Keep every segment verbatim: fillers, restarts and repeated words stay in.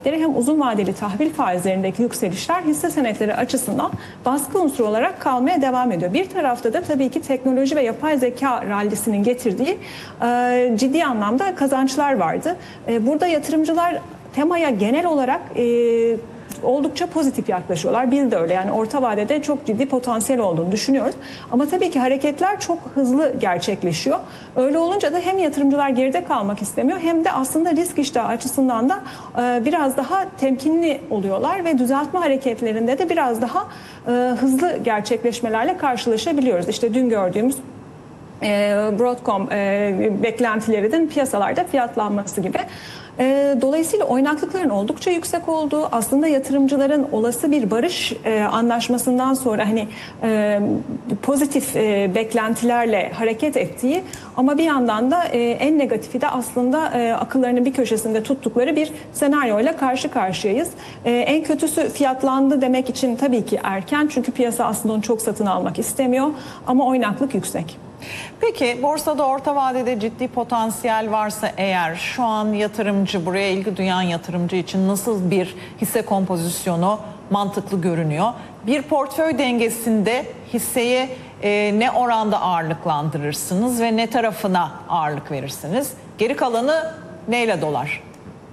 hem uzun vadeli tahvil faizlerindeki yükselişler hisse senetleri açısından baskı unsuru olarak kalmaya devam ediyor. Bir tarafta da tabii ki teknoloji ve yapay zeka rallisinin getirdiği e, ciddi anlamda kazançlar vardı. E, burada yatırımcılar temaya genel olarak e, oldukça pozitif yaklaşıyorlar. Biz de öyle, yani orta vadede çok ciddi potansiyel olduğunu düşünüyoruz. Ama tabii ki hareketler çok hızlı gerçekleşiyor. Öyle olunca da hem yatırımcılar geride kalmak istemiyor hem de aslında risk iştahı açısından da e, biraz daha temkinli oluyorlar ve düzeltme hareketlerinde de biraz daha e, hızlı gerçekleşmelerle karşılaşabiliyoruz. İşte dün gördüğümüz e, Broadcom e, beklentilerinin piyasalarda fiyatlanması gibi. Dolayısıyla oynaklıkların oldukça yüksek olduğu, aslında yatırımcıların olası bir barış e, anlaşmasından sonra hani e, pozitif e, beklentilerle hareket ettiği ama bir yandan da e, en negatifi de aslında e, akıllarının bir köşesinde tuttukları bir senaryoyla karşı karşıyayız. E, en kötüsü fiyatlandı demek için tabii ki erken, çünkü piyasa aslında onu çok satın almak istemiyor ama oynaklık yüksek. Peki borsada orta vadede ciddi potansiyel varsa eğer, şu an yatırımcı, buraya ilgi duyan yatırımcı için nasıl bir hisse kompozisyonu mantıklı görünüyor? Bir portföy dengesinde hisseyi e, ne oranda ağırlıklandırırsınız ve ne tarafına ağırlık verirsiniz? Geri kalanı neyle dolar?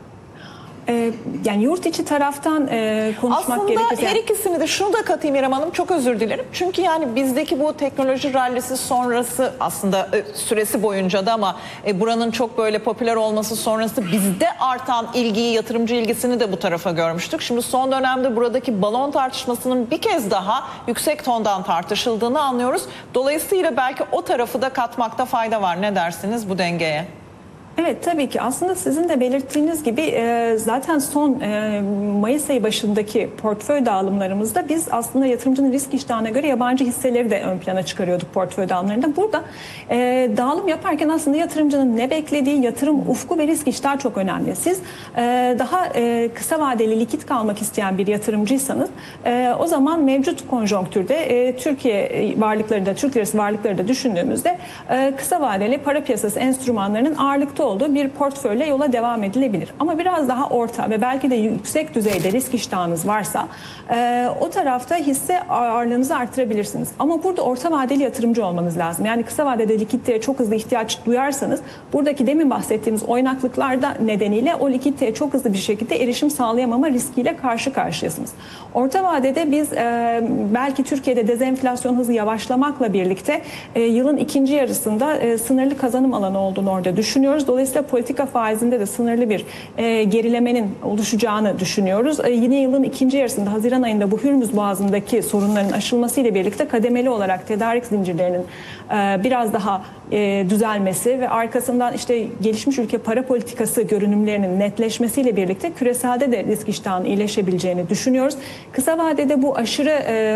Yani yurt içi taraftan e, konuşmak Aslında gerekirse... Aslında her ikisini de, şunu da katayım İrem Hanım, çok özür dilerim. Çünkü yani bizdeki bu teknoloji rallisi sonrası, aslında e, süresi boyunca da ama e, buranın çok böyle popüler olması sonrası bizde artan ilgiyi, yatırımcı ilgisini de bu tarafa görmüştük. Şimdi son dönemde buradaki balon tartışmasının bir kez daha yüksek tondan tartışıldığını anlıyoruz. Dolayısıyla belki o tarafı da katmakta fayda var. Ne dersiniz bu dengeye? Evet, tabii ki aslında sizin de belirttiğiniz gibi e, zaten son e, Mayıs ayı başındaki portföy dağılımlarımızda biz aslında yatırımcının risk iştahına göre yabancı hisseleri de ön plana çıkarıyorduk portföy dağılımlarında. Burada e, dağılım yaparken aslında yatırımcının ne beklediği, yatırım ufku ve risk iştahı çok önemli. Siz e, daha e, kısa vadeli likit kalmak isteyen bir yatırımcıysanız e, o zaman mevcut konjonktürde e, Türkiye varlıkları da, Türk lirası varlıkları da düşündüğümüzde e, kısa vadeli para piyasası enstrümanlarının ağırlıkta olduğu bir portföyle yola devam edilebilir. Ama biraz daha orta ve belki de yüksek düzeyde risk iştahınız varsa e, o tarafta hisse ağırlığınızı artırabilirsiniz. Ama burada orta vadeli yatırımcı olmanız lazım. Yani kısa vadede likiditeye çok hızlı ihtiyaç duyarsanız buradaki demin bahsettiğimiz oynaklıklarda nedeniyle o likiditeye çok hızlı bir şekilde erişim sağlayamama riskiyle karşı karşıyasınız. Orta vadede biz e, belki Türkiye'de dezenflasyon hızı yavaşlamakla birlikte e, yılın ikinci yarısında e, sınırlı kazanım alanı olduğunu orada düşünüyoruz. Dolayısıyla politika faizinde de sınırlı bir e, gerilemenin oluşacağını düşünüyoruz. E, yine yılın ikinci yarısında, Haziran ayında bu Hürmüz Boğazı'ndaki sorunların aşılmasıyla birlikte kademeli olarak tedarik zincirlerinin e, biraz daha e, düzelmesi ve arkasından işte gelişmiş ülke para politikası görünümlerinin netleşmesiyle birlikte küreselde de risk iştahının iyileşebileceğini düşünüyoruz. Kısa vadede bu aşırı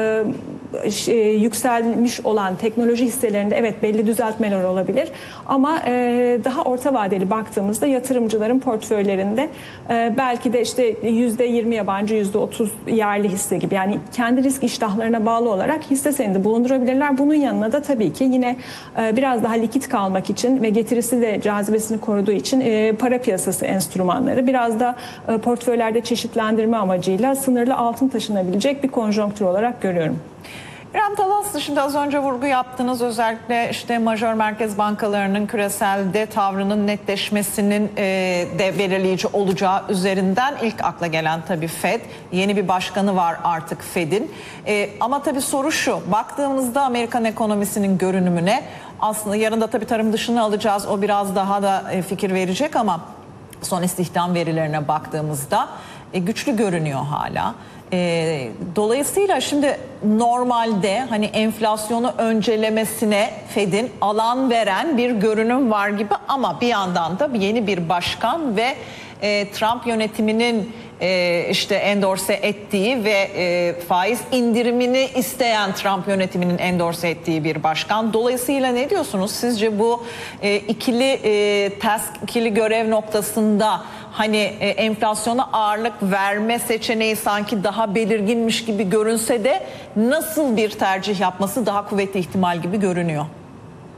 e, e, yükselmiş olan teknoloji hisselerinde evet belli düzeltmeler olabilir ama e, daha orta vadeli baktığımızda yatırımcıların portföylerinde e, belki de işte yüzde yirmi yabancı, yüzde otuz yerli hisse gibi, yani kendi risk iştahlarına bağlı olarak hisse senedi bulundurabilirler. Bunun yanına da tabii ki yine e, biraz daha likit kalmak için ve getirisi de cazibesini koruduğu için e, para piyasası enstrümanları, biraz da e, portföylerde çeşitlendirme amacıyla sınırlı altın taşınabilecek bir konjonktür olarak görüyorum. İrem Talaslı, şimdi az önce vurgu yaptınız, özellikle işte majör merkez bankalarının küreselde tavrının netleşmesinin e, de belirleyici olacağı üzerinden ilk akla gelen tabii Fed. Yeni bir başkanı var artık Fed'in. E, ama tabii soru şu, baktığımızda Amerikan ekonomisinin görünümüne, aslında yarın da tabii tarım dışını alacağız, o biraz daha da e, fikir verecek ama son istihdam verilerine baktığımızda e, güçlü görünüyor hala. E, dolayısıyla şimdi normalde hani enflasyonu öncelemesine Fed'in alan veren bir görünüm var gibi, ama bir yandan da yeni bir başkan ve e, Trump yönetiminin e, işte endorse ettiği ve e, faiz indirimini isteyen Trump yönetiminin endorse ettiği bir başkan. Dolayısıyla ne diyorsunuz? Sizce bu e, ikili e, task, ikili görev noktasında hani e, enflasyona ağırlık verme seçeneği sanki daha belirginmiş gibi görünse de nasıl bir tercih yapması daha kuvvetli ihtimal gibi görünüyor?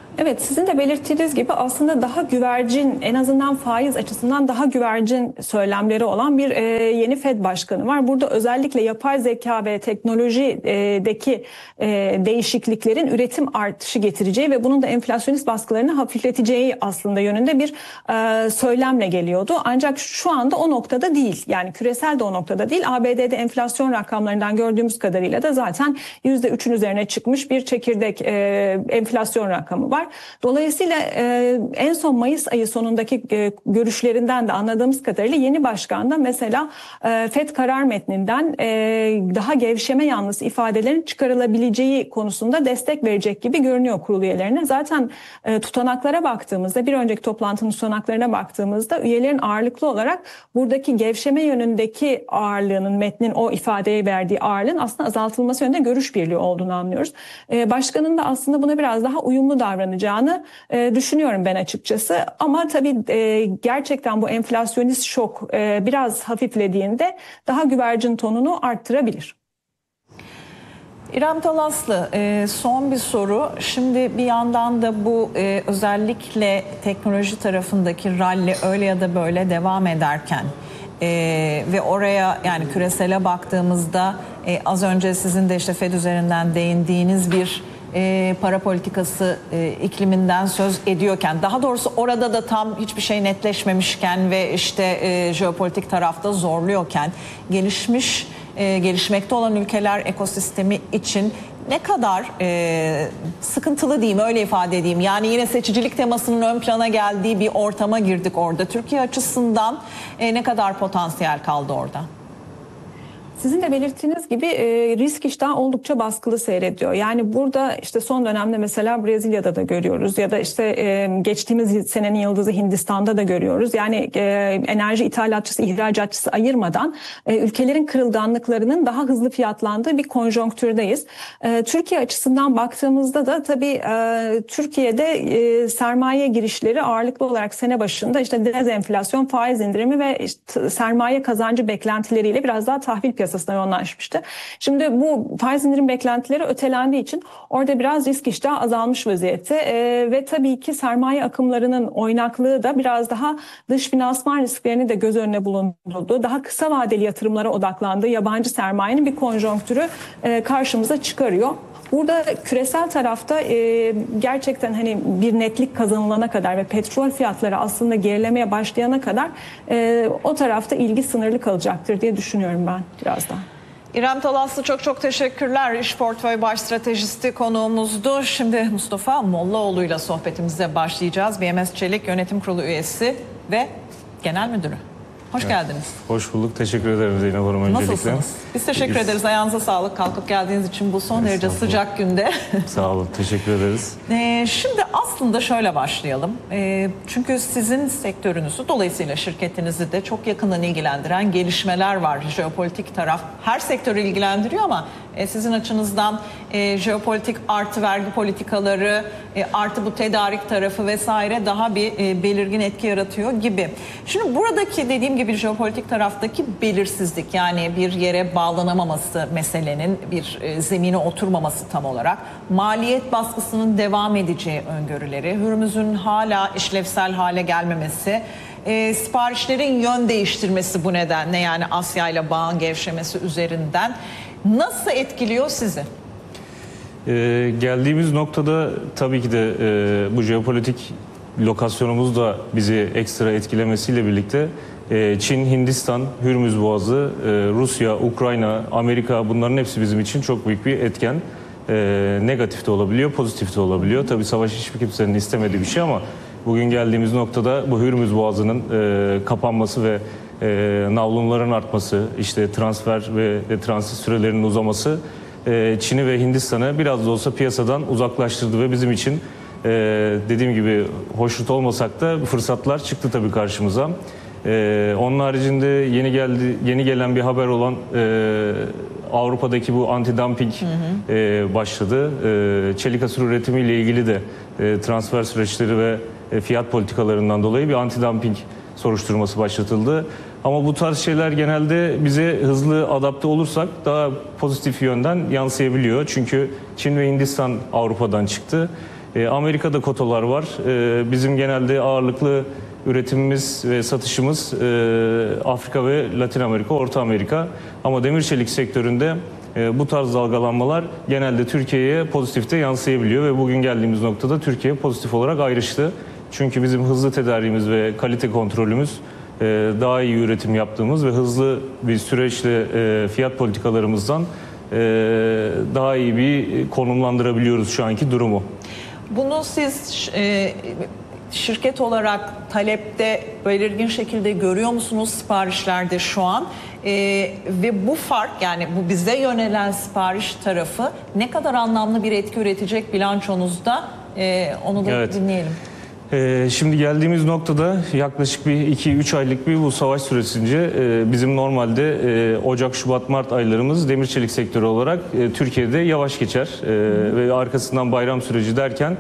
Evet, sizin de belirttiğiniz gibi aslında daha güvercin, en azından faiz açısından daha güvercin söylemleri olan bir e, yeni Fed başkanı var. Burada özellikle yapay zeka ve teknolojideki e, değişikliklerin üretim artışı getireceği ve bunun da enflasyonist baskılarını hafifleteceği aslında yönünde bir e, söylemle geliyordu. Ancak şu anda o noktada değil. Yani küresel de o noktada değil. A B D'de enflasyon rakamlarından gördüğümüz kadarıyla da zaten yüzde üçün üzerine çıkmış bir çekirdek e, enflasyon rakamı var. Dolayısıyla e, en son Mayıs ayı sonundaki e, görüşlerinden de anladığımız kadarıyla yeni başkan da mesela e, Fed karar metninden e, daha gevşeme yanlısı ifadelerin çıkarılabileceği konusunda destek verecek gibi görünüyor kurul üyelerine. Zaten e, tutanaklara baktığımızda, bir önceki toplantının tutanaklarına baktığımızda üyelerin ağırlıklı olarak buradaki gevşeme yönündeki ağırlığının, metnin o ifadeye verdiği ağırlığın aslında azaltılması yönünde görüş birliği olduğunu anlıyoruz. E, başkanın da aslında buna biraz daha uyumlu davranacağını e, düşünüyorum ben açıkçası. Ama tabii e, gerçekten bu enflasyonist şok e, biraz hafiflediğinde daha güvercin tonunu arttırabilir. İrem Talaslı, e, son bir soru. Şimdi bir yandan da bu e, özellikle teknoloji tarafındaki rally öyle ya da böyle devam ederken e, ve oraya, yani küresele baktığımızda e, az önce sizin de işte Fed üzerinden değindiğiniz bir E, para politikası e, ikliminden söz ediyorken, daha doğrusu orada da tam hiçbir şey netleşmemişken ve işte e, jeopolitik tarafta zorluyorken, gelişmiş e, gelişmekte olan ülkeler ekosistemi için ne kadar e, sıkıntılı diyeyim, öyle ifade edeyim. Yani yine seçicilik temasının ön plana geldiği bir ortama girdik orada. Türkiye açısından e, ne kadar potansiyel kaldı orada? Sizin de belirttiğiniz gibi e, risk iştahı oldukça baskılı seyrediyor. Yani burada işte son dönemde mesela Brezilya'da da görüyoruz ya da işte e, geçtiğimiz senenin yıldızı Hindistan'da da görüyoruz. Yani e, enerji ithalatçısı, ihracatçısı ayırmadan e, ülkelerin kırılganlıklarının daha hızlı fiyatlandığı bir konjonktürdeyiz. E, Türkiye açısından baktığımızda da tabii e, Türkiye'de e, sermaye girişleri ağırlıklı olarak sene başında işte dezenflasyon, faiz indirimi ve işte sermaye kazancı beklentileriyle biraz daha tahvil piyasası piyasasına yoğunlaşmıştı. Şimdi bu faiz indirim beklentileri ötelendiği için orada biraz risk iştahı azalmış vaziyette ee, ve tabii ki sermaye akımlarının oynaklığı da biraz daha dış finansman risklerini de göz önüne bulundurduğu, daha kısa vadeli yatırımlara odaklandığı yabancı sermayenin bir konjonktürü e, karşımıza çıkarıyor. Burada küresel tarafta e, gerçekten hani bir netlik kazanılana kadar ve petrol fiyatları aslında gerilemeye başlayana kadar e, o tarafta ilgi sınırlı kalacaktır diye düşünüyorum ben biraz daha. İrem Talaslı, çok çok teşekkürler. İş Portföy Baş Stratejisti konuğumuzdu. Şimdi Mustafa Mollaoğlu ile sohbetimize başlayacağız. B M S Çelik Yönetim Kurulu üyesi ve Genel Müdürü. Hoş evet. geldiniz. Hoş bulduk. Teşekkür ederim Zeynep Hanım öncelikle. Nasılsınız? Biz teşekkür Biz... ederiz. Ayağınıza sağlık. Kalkıp geldiğiniz için bu son derece sıcak günde. Sağ olun. Teşekkür ederiz. Ee, şimdi aslında şöyle başlayalım. Ee, çünkü sizin sektörünüzü, dolayısıyla şirketinizi de çok yakından ilgilendiren gelişmeler var. Jeopolitik taraf her sektörü ilgilendiriyor ama e, sizin açınızdan e, jeopolitik artı vergi politikaları, e, artı bu tedarik tarafı vesaire daha bir e, belirgin etki yaratıyor gibi. Şimdi buradaki dediğim gibi jeopolitik taraftaki belirsizlik, yani bir yere bağlanamaması meselenin, bir e, zemine oturmaması tam olarak, maliyet baskısının devam edeceği öngörüleri, Hürmüz'ün hala işlevsel hale gelmemesi, e, siparişlerin yön değiştirmesi bu nedenle, yani Asya ile bağın gevşemesi üzerinden nasıl etkiliyor sizi? Ee, geldiğimiz noktada tabii ki de e, bu jeopolitik lokasyonumuz da bizi ekstra etkilemesiyle birlikte Çin, Hindistan, Hürmüz Boğazı, Rusya, Ukrayna, Amerika, bunların hepsi bizim için çok büyük bir etken. Negatif de olabiliyor, pozitif de olabiliyor. Tabii savaş hiçbir kimsenin istemediği bir şey ama bugün geldiğimiz noktada bu Hürmüz Boğazı'nın kapanması ve navlunların artması, işte transfer ve transit sürelerinin uzaması Çin'i ve Hindistan'ı biraz da olsa piyasadan uzaklaştırdı ve bizim için dediğim gibi hoşnut olmasak da fırsatlar çıktı tabii karşımıza. Ee, onun haricinde yeni geldi, yeni gelen bir haber olan e, Avrupa'daki bu anti-dumping e, başladı. E, çelik hasır üretimiyle ilgili de e, transfer süreçleri ve e, fiyat politikalarından dolayı bir anti-dumping soruşturması başlatıldı. Ama bu tarz şeyler genelde bize hızlı adapte olursak daha pozitif yönden yansıyabiliyor. Çünkü Çin ve Hindistan Avrupa'dan çıktı. E, Amerika'da kotalar var. E, bizim genelde ağırlıklı üretimimiz ve satışımız e, Afrika ve Latin Amerika, Orta Amerika. Ama demir çelik sektöründe e, bu tarz dalgalanmalar genelde Türkiye'ye pozitifte yansıyabiliyor ve bugün geldiğimiz noktada Türkiye pozitif olarak ayrıştı. Çünkü bizim hızlı tedariğimiz ve kalite kontrolümüz, e, daha iyi üretim yaptığımız ve hızlı bir süreçle e, fiyat politikalarımızdan e, daha iyi bir konumlandırabiliyoruz şu anki durumu. Bunu siz e, şirket olarak talepte belirgin şekilde görüyor musunuz siparişlerde şu an? E, ve bu fark, yani bu bize yönelen sipariş tarafı ne kadar anlamlı bir etki üretecek bilançonuzda? E, onu da Evet. dinleyelim. Ee, şimdi geldiğimiz noktada yaklaşık bir iki üç aylık bir bu savaş süresince e, bizim normalde e, Ocak, Şubat, Mart aylarımız demir çelik sektörü olarak e, Türkiye'de yavaş geçer e, ve arkasından bayram süreci derken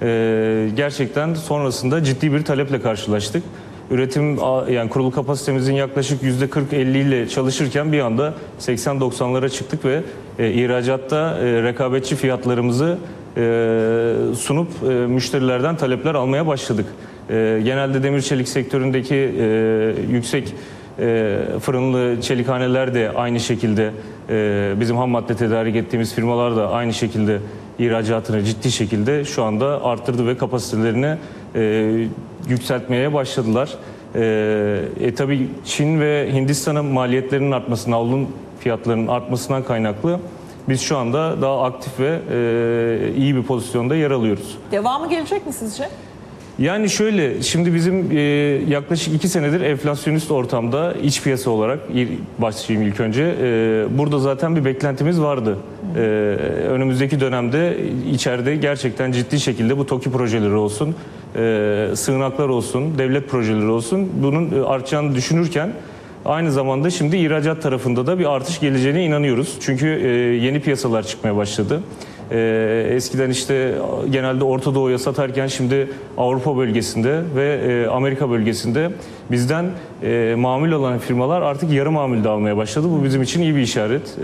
e, gerçekten sonrasında ciddi bir taleple karşılaştık. Üretim, yani kurulu kapasitemizin yaklaşık yüzde kırk elli ile çalışırken bir anda seksen doksanlara çıktık ve e, ihracatta e, rekabetçi fiyatlarımızı e, sunup e, müşterilerden talepler almaya başladık. E, genelde demir çelik sektöründeki e, yüksek e, fırınlı çelikhaneler de aynı şekilde, e, bizim ham madde tedarik ettiğimiz firmalar da aynı şekilde ihracatını ciddi şekilde şu anda arttırdı ve kapasitelerini e, yükseltmeye başladılar. E, e, tabii Çin ve Hindistan'ın maliyetlerinin artmasına, alım fiyatlarının artmasından kaynaklı biz şu anda daha aktif ve e, iyi bir pozisyonda yer alıyoruz. Devamı gelecek mi sizce? Yani şöyle, şimdi bizim e, yaklaşık iki senedir enflasyonist ortamda iç piyasa olarak başlayayım ilk önce. E, burada zaten bir beklentimiz vardı. E, önümüzdeki dönemde içeride gerçekten ciddi şekilde bu TOKİ projeleri olsun, e, sığınaklar olsun, devlet projeleri olsun, bunun artacağını düşünürken aynı zamanda şimdi ihracat tarafında da bir artış geleceğine inanıyoruz. Çünkü e, yeni piyasalar çıkmaya başladı. Ee, eskiden işte genelde Orta Doğu'ya satarken şimdi Avrupa bölgesinde ve e, Amerika bölgesinde bizden e, mamul olan firmalar artık yarı mamul de almaya başladı. Bu bizim için iyi bir işaret. Ee,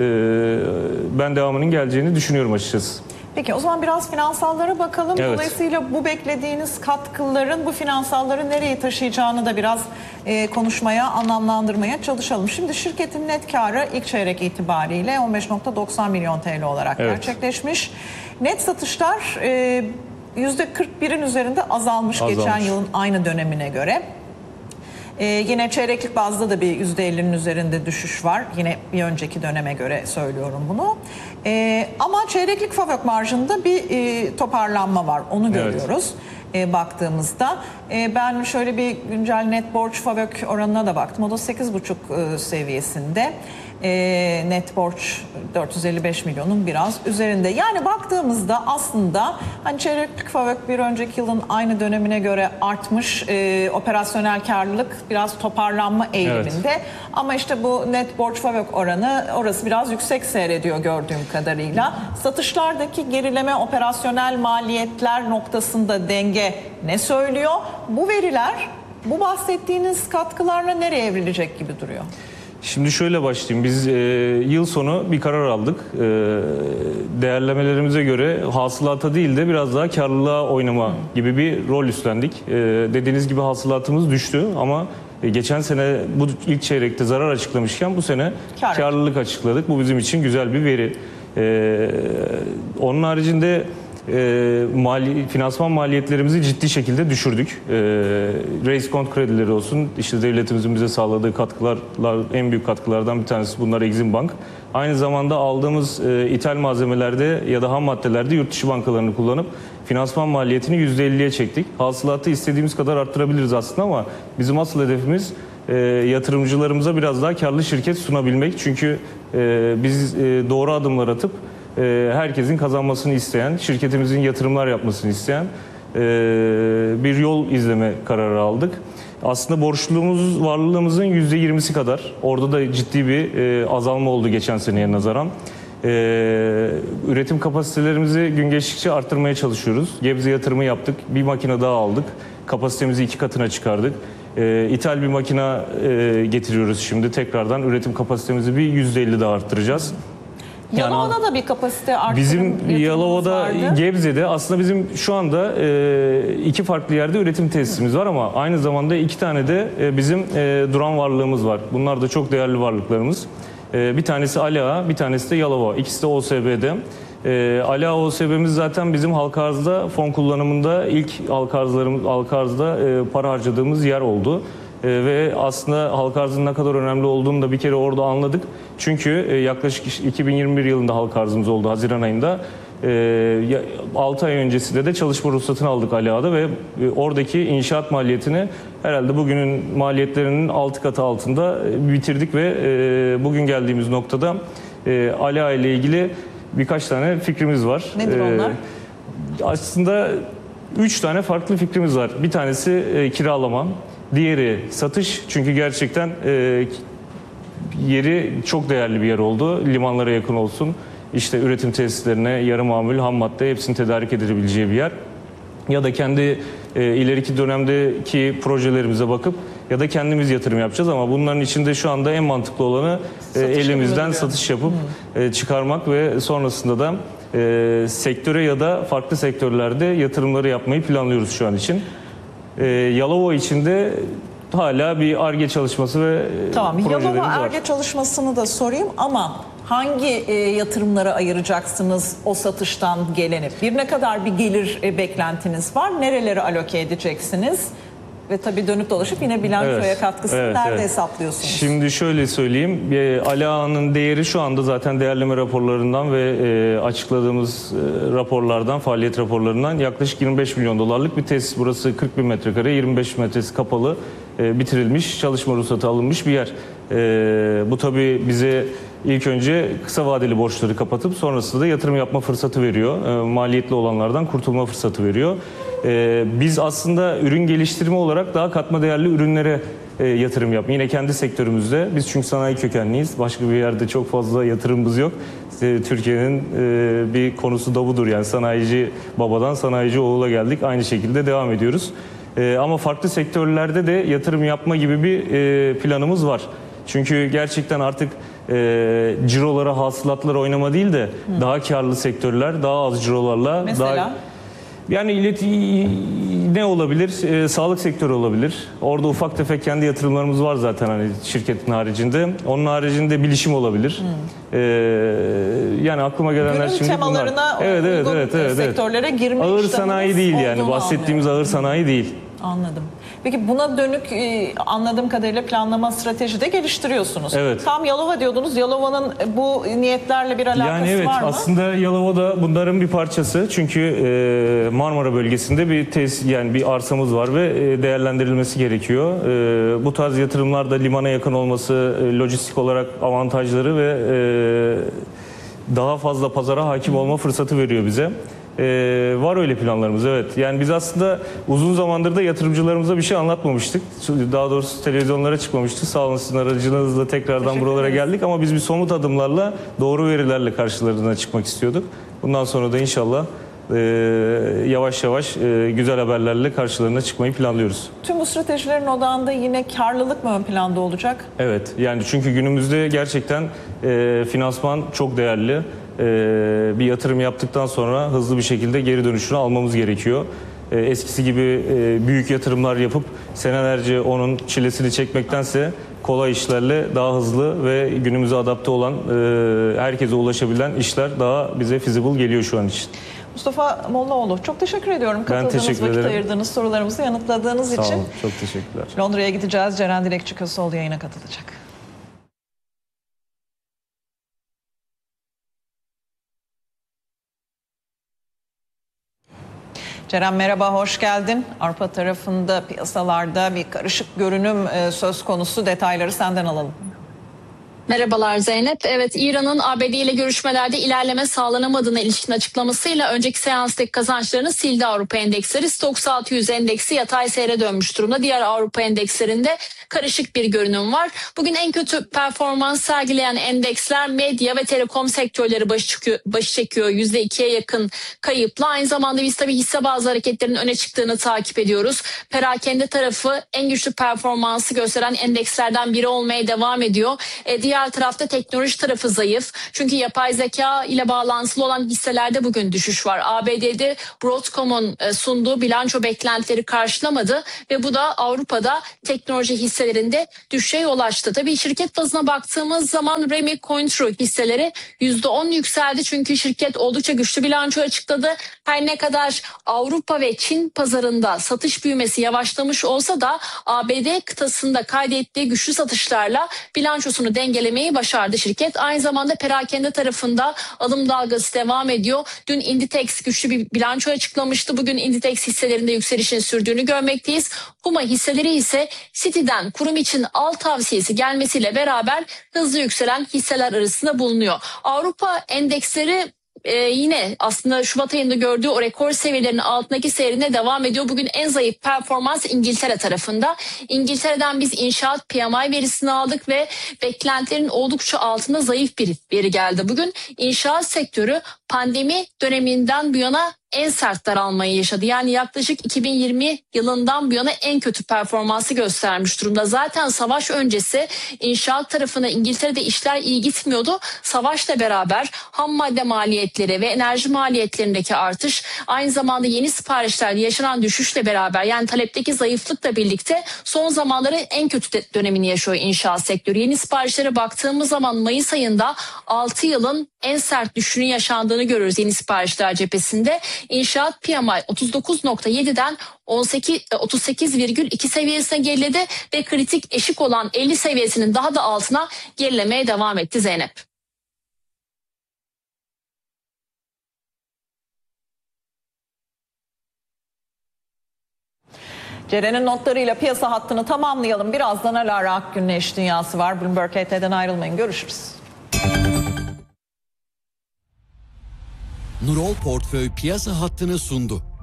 ben devamının geleceğini düşünüyorum açıkçası. Peki o zaman biraz finansallara bakalım. Evet. Dolayısıyla bu beklediğiniz katkıların bu finansalları nereye taşıyacağını da biraz e, konuşmaya, anlamlandırmaya çalışalım. Şimdi şirketin net karı ilk çeyrek itibariyle on beş nokta doksan milyon T L olarak Evet. gerçekleşmiş. Net satışlar e, yüzde kırk birin üzerinde azalmış, Azalmış. geçen yılın aynı dönemine göre. Ee, yine çeyreklik bazda da bir yüzde ellinin üzerinde düşüş var. Yine bir önceki döneme göre söylüyorum bunu. Ee, ama çeyreklik FAVÖK marjında bir e, toparlanma var. Onu görüyoruz e, baktığımızda. E, ben şöyle bir güncel net borç FAVÖK oranına da baktım. O da sekiz buçuk e, seviyesinde. E, net borç dört yüz elli beş milyonun biraz üzerinde. Yani baktığımızda aslında hani çeyreklik FAVÖK bir önceki yılın aynı dönemine göre artmış, e, operasyonel karlılık biraz toparlanma eğiliminde. Evet. Ama işte bu net borç FAVÖK oranı, orası biraz yüksek seyrediyor gördüğüm kadarıyla. Satışlardaki gerileme, operasyonel maliyetler noktasında denge ne söylüyor? Bu veriler, bu bahsettiğiniz katkılarla nereye evrilecek gibi duruyor? Şimdi şöyle başlayayım. Biz e, yıl sonu bir karar aldık. E, değerlemelerimize göre hasılata değil de biraz daha karlılığa oynama gibi bir rol üstlendik. E, dediğiniz gibi hasılatımız düştü ama e, geçen sene bu ilk çeyrekte zarar açıklamışken bu sene Kar. karlılık açıkladık. Bu bizim için güzel bir veri. E, onun haricinde E, mali, finansman maliyetlerimizi ciddi şekilde düşürdük. E, reis kont kredileri olsun, işte devletimizin bize sağladığı katkılar, en büyük katkılardan bir tanesi bunlar Exim Bank. Aynı zamanda aldığımız e, ithal malzemelerde ya da ham maddelerde yurt dışı bankalarını kullanıp finansman maliyetini yüzde elliye çektik. Hasılatı istediğimiz kadar arttırabiliriz aslında ama bizim asıl hedefimiz e, yatırımcılarımıza biraz daha karlı şirket sunabilmek. Çünkü e, biz e, doğru adımlar atıp herkesin kazanmasını isteyen, şirketimizin yatırımlar yapmasını isteyen bir yol izleme kararı aldık. Aslında borçluluğumuz varlığımızın yüzde yirmisi kadar. Orada da ciddi bir azalma oldu geçen seneye nazaran. Üretim kapasitelerimizi gün geçtikçe arttırmaya çalışıyoruz. Gebze yatırımı yaptık, bir makine daha aldık. Kapasitemizi iki katına çıkardık. İthal bir makine getiriyoruz şimdi. Tekrardan üretim kapasitemizi bir yüzde elli daha arttıracağız. Yalova'da da bir kapasite arttırım Bizim yatırımımız Yalova'da, vardı. Gebze'de aslında bizim şu anda e, iki farklı yerde üretim tesisimiz var ama aynı zamanda iki tane de e, bizim e, duran varlığımız var. Bunlar da çok değerli varlıklarımız. E, bir tanesi Ali Ağa, bir tanesi de Yalova. İkisi de O S B'de. E, Ali Ağa O S B'miz zaten bizim halka arzda fon kullanımında ilk halka arzlarımız, halka arzda e, para harcadığımız yer oldu. E, ve aslında halka arzın ne kadar önemli olduğunu da bir kere orada anladık. Çünkü e, yaklaşık iki bin yirmi bir yılında halka arzımız oldu, Haziran ayında. E, altı ay öncesinde de çalışma ruhsatını aldık Ali Ağa'da ve e, oradaki inşaat maliyetini herhalde bugünün maliyetlerinin altı katı altında e, bitirdik ve e, bugün geldiğimiz noktada e, Ali Ağa ile ilgili birkaç tane fikrimiz var. Nedir onlar? E, aslında üç tane farklı fikrimiz var. Bir tanesi e, kiralama. Diğeri satış, çünkü gerçekten e, yeri çok değerli bir yer oldu. Limanlara yakın olsun, işte üretim tesislerine, yarı mamul, ham madde hepsini tedarik edilebileceği bir yer. Ya da kendi e, ileriki dönemdeki projelerimize bakıp ya da kendimiz yatırım yapacağız ama bunların içinde şu anda en mantıklı olanı e, elimizden yapılabiliyor. satış yapıp e, çıkarmak ve sonrasında da e, sektöre ya da farklı sektörlerde yatırımları yapmayı planlıyoruz şu an için. Ee, Yalova içinde hala bir Ar-Ge çalışması ve Tamam, projelerimiz Yalova var. Ar-Ge çalışmasını da sorayım ama hangi e, yatırımlara ayıracaksınız o satıştan geleni? Bir ne kadar bir gelir e, beklentiniz var? Nerelere aloke edeceksiniz? Ve tabii dönüp dolaşıp yine bilançoya Evet, katkısını evet, nerede evet. hesaplıyorsunuz? Şimdi şöyle söyleyeyim. E, Ali Ağa'nın değeri şu anda zaten değerleme raporlarından ve e, açıkladığımız e, raporlardan, faaliyet raporlarından yaklaşık yirmi beş milyon dolarlık bir tesis. Burası kırk bin metrekare, yirmi beş metresi kapalı, e, bitirilmiş, çalışma ruhsatı alınmış bir yer. E, bu tabii bize ilk önce kısa vadeli borçları kapatıp sonrasında da yatırım yapma fırsatı veriyor. E, maliyetli olanlardan kurtulma fırsatı veriyor. E, biz aslında ürün geliştirme olarak daha katma değerli ürünlere e, yatırım yap. Yine kendi sektörümüzde. Biz çünkü sanayi kökenliyiz. Başka bir yerde çok fazla yatırımımız yok. İşte Türkiye'nin e, bir konusu da budur. Yani sanayici babadan sanayici oğula geldik. Aynı şekilde devam ediyoruz. E, ama farklı sektörlerde de yatırım yapma gibi bir e, planımız var. Çünkü gerçekten artık e, cirolara, hasılatlara oynama değil de Hı. daha karlı sektörler, daha az cirolarla. Mesela? Daha, yani ileti ne olabilir? E, sağlık sektörü olabilir. Orada ufak tefek kendi yatırımlarımız var zaten hani şirketin haricinde. Onun haricinde bilişim olabilir. E, yani aklıma gelenler Günün şimdi bunlar. temalarına Evet, evet, uygun evet, evet, sektörlere girme ağır iştahınız sanayi değil yani. olduğunu Bahsettiğimiz anlıyorum. ağır sanayi değil. Anladım. Peki buna dönük e, anladığım kadarıyla planlama stratejisi de geliştiriyorsunuz. Evet. Tam Yalova diyordunuz. Yalova'nın bu niyetlerle bir alakası Yani evet var mı? aslında Yalova da bunların bir parçası. Çünkü e, Marmara bölgesinde bir tesis, yani bir arsamız var ve e, değerlendirilmesi gerekiyor. E, bu tarz yatırımlarda limana yakın olması, e, lojistik olarak avantajları ve e, daha fazla pazara hakim olma fırsatı veriyor bize. Ee, var öyle planlarımız, evet. Yani biz aslında uzun zamandır da yatırımcılarımıza bir şey anlatmamıştık. Daha doğrusu televizyonlara çıkmamıştık. Sağ olun, sizin aracınızla tekrardan buralara geldik ama biz bir somut adımlarla, doğru verilerle karşılarına çıkmak istiyorduk. Bundan sonra da inşallah e, yavaş yavaş e, güzel haberlerle karşılarına çıkmayı planlıyoruz. Tüm bu stratejilerin odağında yine karlılık mı ön planda olacak? Evet, yani çünkü günümüzde gerçekten e, finansman çok değerli. Ee, bir yatırım yaptıktan sonra hızlı bir şekilde geri dönüşünü almamız gerekiyor. Ee, eskisi gibi e, büyük yatırımlar yapıp senelerce onun çilesini çekmektense kolay işlerle daha hızlı ve günümüze adapte olan, e, herkese ulaşabilen işler daha bize feasible geliyor şu an için. Mustafa Mollaoğlu, çok teşekkür ediyorum. Ben Katıldığınız, teşekkür vakit ederim. ayırdığınız, sorularımızı yanıtladığınız Sağ için. olun, çok teşekkürler. Londra'ya gideceğiz. Ceren Dilekçi Köseoğlu yayına katılacak. Ceren merhaba, hoş geldin. Avrupa tarafında piyasalarda bir karışık görünüm söz konusu. Detayları senden alalım. Merhabalar Zeynep. Evet, İran'ın A B D ile görüşmelerde ilerleme sağlanamadığına ilişkin açıklamasıyla önceki seanstaki kazançlarını sildi Avrupa endeksleri. Stoxx altı yüz endeksi yatay seyre dönmüş durumda. Diğer Avrupa endekslerinde karışık bir görünüm var. Bugün en kötü performans sergileyen endeksler medya ve telekom sektörleri başı, çıkıyor, başı çekiyor. yüzde ikiye yakın kayıpla. Aynı zamanda biz tabii hisse bazı hareketlerin öne çıktığını takip ediyoruz. Perakende tarafı en güçlü performansı gösteren endekslerden biri olmaya devam ediyor. E, diğer Diğer tarafta teknoloji tarafı zayıf. Çünkü yapay zeka ile bağlantılı olan hisselerde bugün düşüş var. A B D'de Broadcom'un sunduğu bilanço beklentileri karşılamadı ve bu da Avrupa'da teknoloji hisselerinde düşüşe yol açtı. Tabii şirket bazına baktığımız zaman Remi Cointreau hisseleri yüzde on yükseldi. Çünkü şirket oldukça güçlü bilanço açıkladı. Her ne kadar Avrupa ve Çin pazarında satış büyümesi yavaşlamış olsa da A B D kıtasında kaydettiği güçlü satışlarla bilançosunu dengelemeyi başardı şirket. Aynı zamanda perakende tarafında alım dalgası devam ediyor. Dün Inditex güçlü bir bilanço açıklamıştı. Bugün Inditex hisselerinde yükselişin sürdüğünü görmekteyiz. Puma hisseleri ise Citi'den kurum için al tavsiyesi gelmesiyle beraber hızlı yükselen hisseler arasında bulunuyor. Avrupa endeksleri Ee, yine aslında Şubat ayında gördüğü o rekor seviyelerinin altındaki seyrine devam ediyor. Bugün en zayıf performans İngiltere tarafında. İngiltere'den biz inşaat P M I verisini aldık ve beklentilerin oldukça altında zayıf bir veri geldi. Bugün inşaat sektörü pandemi döneminden bu yana en sert daralmayı yaşadı. Yani yaklaşık iki bin yirmi yılından bu yana en kötü performansı göstermiş durumda. Zaten savaş öncesi inşaat tarafına İngiltere'de işler iyi gitmiyordu. Savaşla beraber ham madde maliyetleri ve enerji maliyetlerindeki artış, aynı zamanda yeni siparişlerde yaşanan düşüşle beraber, yani talepteki zayıflıkla birlikte son zamanların en kötü dönemini yaşıyor inşaat sektörü. Yeni siparişlere baktığımız zaman Mayıs ayında altı yılın en sert düşüşünün yaşandığını görüyoruz yeni siparişler cephesinde. İnşaat P M I otuz dokuz nokta yedi'den otuz sekiz virgül iki seviyesine geriledi ve kritik eşik olan elli seviyesinin daha da altına gerilemeye devam etti Zeynep. Ceren'in notlarıyla piyasa hattını tamamlayalım. Birazdan Alara Akgün'ün eş dünyası var. Bloomberg H T'den ayrılmayın. Görüşürüz. Nurol Portföy piyasa hattını sundu.